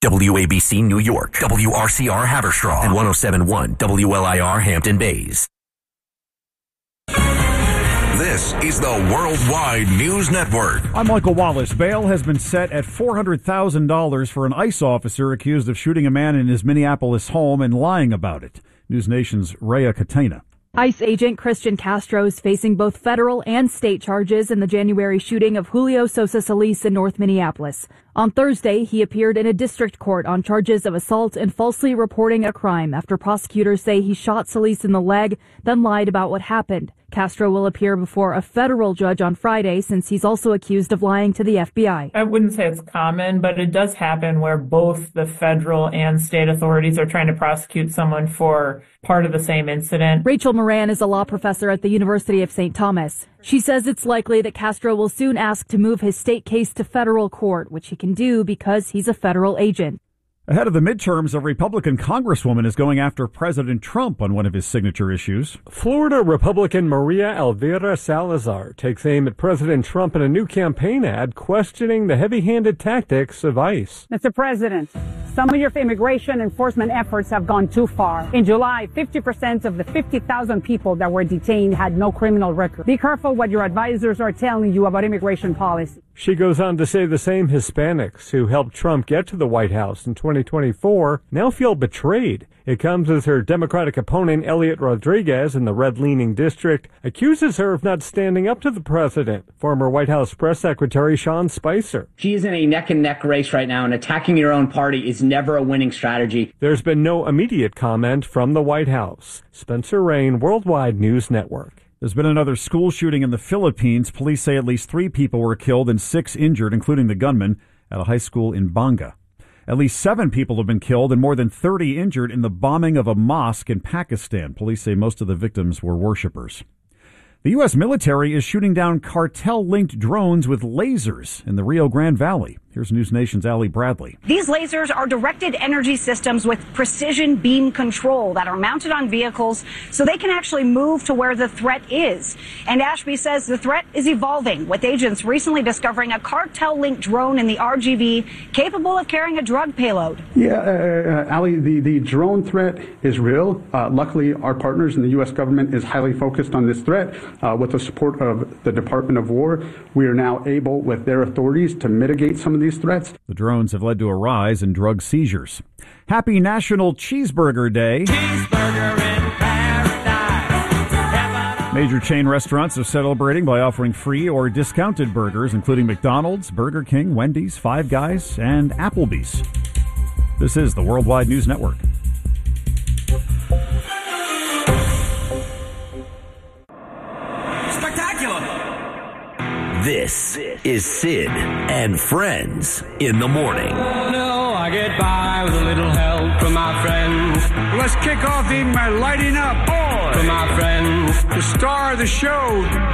WABC New York, WRCR Haverstraw, and 107.1 WLIR Hampton Bays. This is the Worldwide News Network. I'm Michael Wallace. Bail has been set at $400,000 for an ICE officer accused of shooting a man in his Minneapolis home and lying about it. News Nation's Rhea Catena. ICE agent Christian Castro is facing both federal and state charges in the January shooting of Julio Sosa Solis in North Minneapolis. On Thursday, he appeared in a district court on charges of assault and falsely reporting a crime after prosecutors say he shot Solis in the leg, then lied about what happened. Castro will appear before a federal judge on Friday since he's also accused of lying to the FBI. I wouldn't say it's common, but it does happen where both the federal and state authorities are trying to prosecute someone for part of the same incident. Rachel Moran is a law professor at the University of St. Thomas. She says it's likely that Castro will soon ask to move his state case to federal court, which he can do because he's a federal agent. Ahead of the midterms, a Republican congresswoman is going after President Trump on one of his signature issues. Florida Republican Maria Elvira Salazar takes aim at President Trump in a new campaign ad questioning the heavy-handed tactics of ICE. Mr. President, some of your immigration enforcement efforts have gone too far. In July, 50% of the 50,000 people that were detained had no criminal record. Be careful what your advisors are telling you about immigration policy. She goes on to say the same Hispanics who helped Trump get to the White House in 2024 now feel betrayed. It comes as her Democratic opponent, Elliot Rodriguez, in the red-leaning district, accuses her of not standing up to the president. Former White House Press Secretary Sean Spicer. She is in a neck-and-neck race right now, and attacking your own party is never a winning strategy. There's been no immediate comment from the White House. Spencer Rain, Worldwide News Network. There's been another school shooting in the Philippines. Police say at least 3 people were killed and 6 injured, including the gunman at a high school in Banga. At least 7 people have been killed and more than 30 injured in the bombing of a mosque in Pakistan. Police say most of the victims were worshipers. The U.S. military is shooting down cartel-linked drones with lasers in the Rio Grande Valley. Here's News Nation's Allie Bradley. These lasers are directed energy systems with precision beam control that are mounted on vehicles so they can actually move to where the threat is. And Ashby says the threat is evolving, with agents recently discovering a cartel-linked drone in the RGV capable of carrying a drug payload. Yeah, Allie, the drone threat is real. Luckily, our partners in the U.S. government is highly focused on this threat. With the support of the Department of War, we are now able, with their authorities, to mitigate some of these threats. The drones have led to a rise in drug seizures. Happy National Cheeseburger Day. Cheeseburger in paradise. Major chain restaurants are celebrating by offering free or discounted burgers, including McDonald's, Burger King, Wendy's, Five Guys, and Applebee's. This is the Worldwide News Network. This is Sid and Friends in the morning. No, I get by with a little help from my friends. Let's kick off the evening by lighting up from my friends. The star of the show,